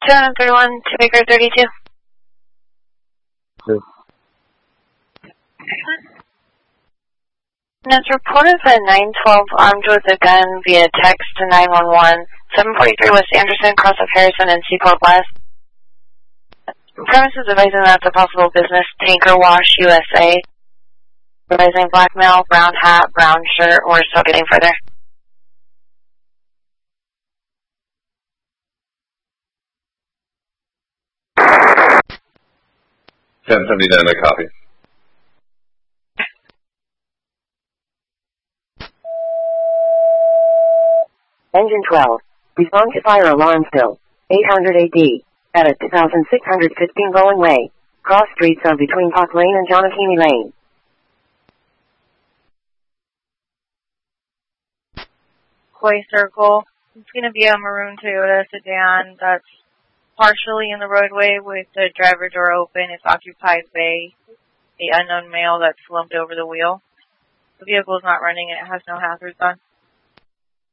231, 2 Baker 32. Good. And it's reported that 912 armed with a gun via text to 911, 743 West Anderson, cross of Harrison and Seaport West. Premises advising that's a possible business, Tanker Wash, USA. Advising blackmail, brown hat, brown shirt, or still getting further. $10.79, I copy. Engine 12. Respond to fire alarm still. 800 AD. At a 2615 Bowen Way. Cross streets are between Park Lane and Jonatini Lane. Koi Circle. It's going to be a maroon Toyota sedan that's partially in the roadway with the driver door open. It's occupied by the unknown male that's slumped over the wheel. The vehicle is not running and it has no hazards on.